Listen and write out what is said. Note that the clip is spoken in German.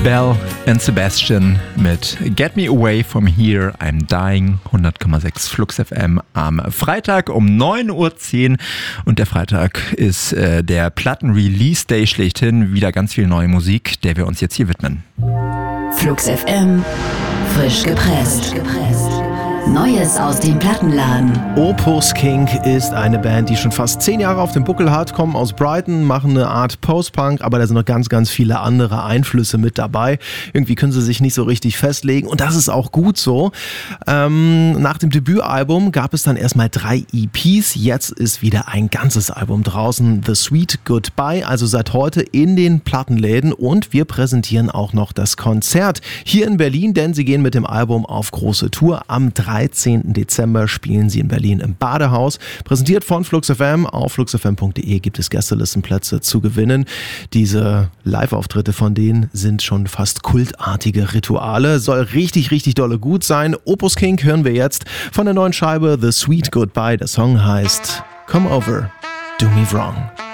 Belle and Sebastian mit Get Me Away From Here, I'm Dying, 100,6 Flux FM am Freitag um 9.10 Uhr. Und der Freitag ist der Platten-Release-Day schlechthin. Wieder ganz viel neue Musik, der wir uns jetzt hier widmen. Flux FM, frisch gepresst. Neues aus dem Plattenladen. Opus King ist eine Band, die schon fast 10 Jahre auf dem Buckel hat, kommen aus Brighton, machen eine Art Post-Punk, aber da sind noch ganz, ganz viele andere Einflüsse mit dabei. Irgendwie können sie sich nicht so richtig festlegen und das ist auch gut so. Nach dem Debütalbum gab es dann erstmal 3 EPs, jetzt ist wieder ein ganzes Album draußen, The Sweet Goodbye, also seit heute in den Plattenläden und wir präsentieren auch noch das Konzert hier in Berlin, denn sie gehen mit dem Album auf große Tour. Am 13. Dezember spielen sie in Berlin im Badehaus. Präsentiert von Flux FM. Auf fluxfm.de gibt es Gästelistenplätze zu gewinnen. Diese Live-Auftritte von denen sind schon fast kultartige Rituale. Soll richtig, richtig dolle gut sein. Opus King hören wir jetzt von der neuen Scheibe The Sweet Goodbye. Der Song heißt Come Over, Do Me Wrong.